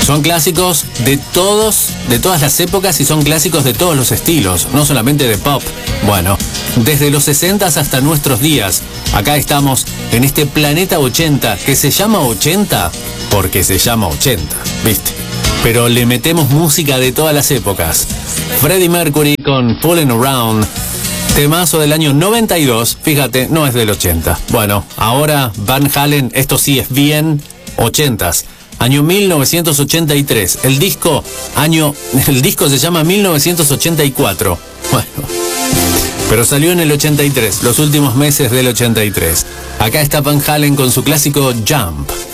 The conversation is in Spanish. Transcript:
Son clásicos de todas las épocas y son clásicos de todos los estilos, no solamente de pop. Bueno, desde los 60 hasta nuestros días, acá estamos en este planeta 80, que se llama 80 porque se llama 80, ¿viste? Pero le metemos música de todas las épocas. Freddie Mercury con Fooling Around, temazo del año 92, fíjate, no es del 80. Bueno, ahora Van Halen, esto sí es bien 80s. Año 1983. El disco se llama 1984. Bueno, pero salió en el 83, los últimos meses del 83. Acá está Van Halen con su clásico Jump.